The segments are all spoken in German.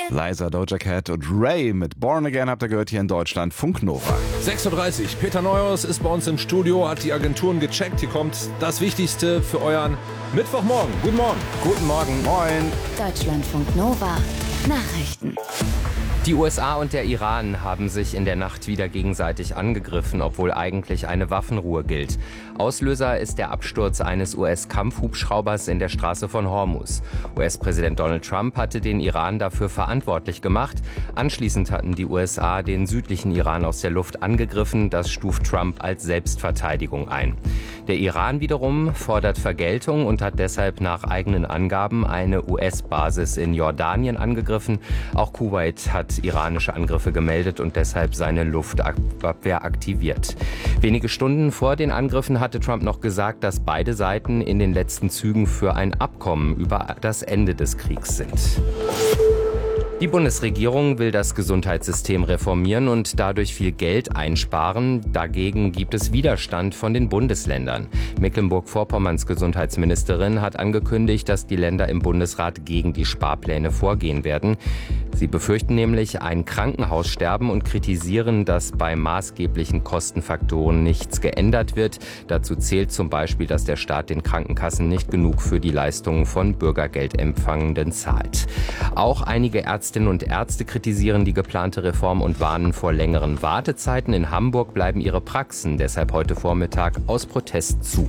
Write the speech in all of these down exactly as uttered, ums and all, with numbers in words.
Liza, Doja Cat und Ray mit Born Again habt ihr gehört hier in Deutschland. Funk Nova. sechs Uhr dreißig. Peter Neuhaus ist bei uns im Studio, hat die Agenturen gecheckt. Hier kommt das Wichtigste für euren Mittwochmorgen. Guten Morgen. Guten Morgen. Moin. Deutschlandfunk Nova. Nachrichten. Die U S A und der Iran haben sich in der Nacht wieder gegenseitig angegriffen, obwohl eigentlich eine Waffenruhe gilt. Auslöser ist der Absturz eines U S-Kampfhubschraubers in der Straße von Hormuz. U S-Präsident Donald Trump hatte den Iran dafür verantwortlich gemacht. Anschließend hatten die U S A den südlichen Iran aus der Luft angegriffen. Das stuft Trump als Selbstverteidigung ein. Der Iran wiederum fordert Vergeltung und hat deshalb nach eigenen Angaben eine U S-Basis in Jordanien angegriffen. Auch Kuwait hat iranische Angriffe gemeldet und deshalb seine Luftabwehr aktiviert. Wenige Stunden vor den Angriffen hatte Trump noch gesagt, dass beide Seiten in den letzten Zügen für ein Abkommen über das Ende des Kriegs sind. Die Bundesregierung will das Gesundheitssystem reformieren und dadurch viel Geld einsparen. Dagegen gibt es Widerstand von den Bundesländern. Mecklenburg-Vorpommerns Gesundheitsministerin hat angekündigt, dass die Länder im Bundesrat gegen die Sparpläne vorgehen werden. Sie befürchten nämlich ein Krankenhaussterben und kritisieren, dass bei maßgeblichen Kostenfaktoren nichts geändert wird. Dazu zählt zum Beispiel, dass der Staat den Krankenkassen nicht genug für die Leistungen von Bürgergeldempfangenden zahlt. Auch einige Ärztinnen und Ärzte kritisieren die geplante Reform und warnen vor längeren Wartezeiten. In Hamburg bleiben ihre Praxen deshalb heute Vormittag aus Protest zu.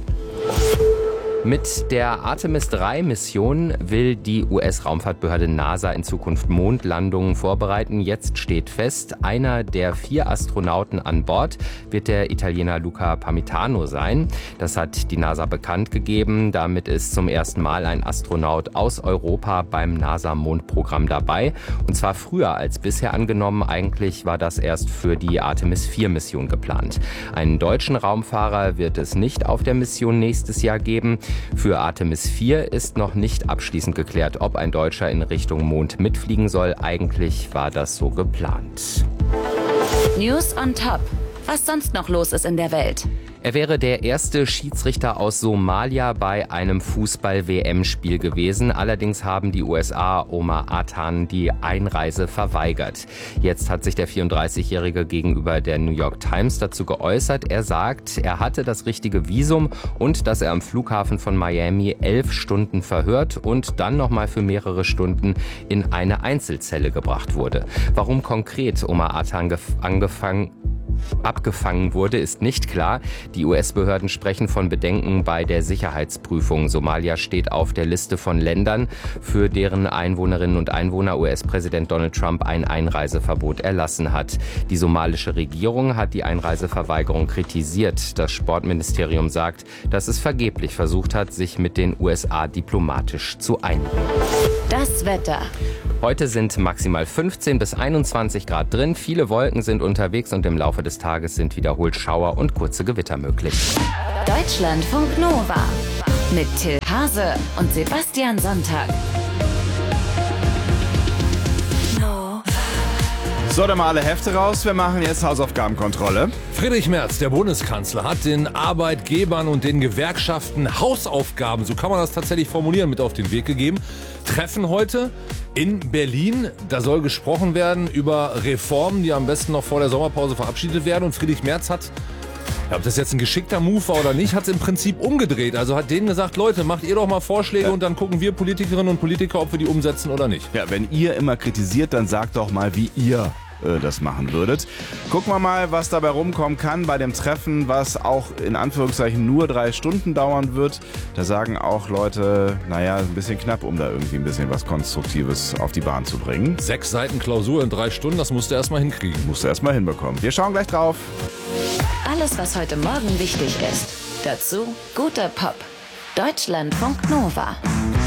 Mit der Artemis drei Mission will die U S-Raumfahrtbehörde NASA in Zukunft Mondlandungen vorbereiten. Jetzt steht fest, einer der vier Astronauten an Bord wird der Italiener Luca Pamitano sein. Das hat die NASA bekannt gegeben. Damit ist zum ersten Mal ein Astronaut aus Europa beim NASA-Mondprogramm dabei. Und zwar früher als bisher angenommen. Eigentlich war das erst für die Artemis vier Mission geplant. Einen deutschen Raumfahrer wird es nicht auf der Mission nächstes Jahr geben. Für Artemis vier ist noch nicht abschließend geklärt, ob ein Deutscher in Richtung Mond mitfliegen soll. Eigentlich war das so geplant. News on Top. Was sonst noch los ist in der Welt. Er wäre der erste Schiedsrichter aus Somalia bei einem Fußball-W M-Spiel gewesen. Allerdings haben die U S A Omar Athan die Einreise verweigert. Jetzt hat sich der vierunddreißigjährige gegenüber der New York Times dazu geäußert. Er sagt, er hatte das richtige Visum und dass er am Flughafen von Miami elf Stunden verhört und dann nochmal für mehrere Stunden in eine Einzelzelle gebracht wurde. Warum konkret Omar Athan angefangen abgefangen wurde, ist nicht klar. Die U S-Behörden sprechen von Bedenken bei der Sicherheitsprüfung. Somalia steht auf der Liste von Ländern, für deren Einwohnerinnen und Einwohner U S-Präsident Donald Trump ein Einreiseverbot erlassen hat. Die somalische Regierung hat die Einreiseverweigerung kritisiert. Das Sportministerium sagt, dass es vergeblich versucht hat, sich mit den U S A diplomatisch zu einigen. Das Wetter. Heute sind maximal fünfzehn bis einundzwanzig Grad drin. Viele Wolken sind unterwegs und im Laufe des Tages sind wiederholt Schauer und kurze Gewitter möglich. Deutschlandfunk Nova mit Till Hase und Sebastian Sonntag. So, dann mal alle Hefte raus. Wir machen jetzt Hausaufgabenkontrolle. Friedrich Merz, der Bundeskanzler, hat den Arbeitgebern und den Gewerkschaften Hausaufgaben, so kann man das tatsächlich formulieren, mit auf den Weg gegeben. Treffen heute in Berlin. Da soll gesprochen werden über Reformen, die am besten noch vor der Sommerpause verabschiedet werden. Und Friedrich Merz hat, ja, ob das jetzt ein geschickter Move war oder nicht, hat es im Prinzip umgedreht. Also hat denen gesagt, Leute, macht ihr doch mal Vorschläge ja. und dann gucken wir Politikerinnen und Politiker, ob wir die umsetzen oder nicht. Ja, wenn ihr immer kritisiert, dann sagt doch mal, wie ihr äh, das machen würdet. Gucken wir mal, was dabei rumkommen kann bei dem Treffen, was auch in Anführungszeichen nur drei Stunden dauern wird. Da sagen auch Leute, naja, ein bisschen knapp, um da irgendwie ein bisschen was Konstruktives auf die Bahn zu bringen. Sechs Seiten Klausur in drei Stunden, das musst du erstmal hinkriegen. Musst du erstmal hinbekommen. Wir schauen gleich drauf. Alles, was heute Morgen wichtig ist. Dazu guter Pop. Deutschlandfunk Nova.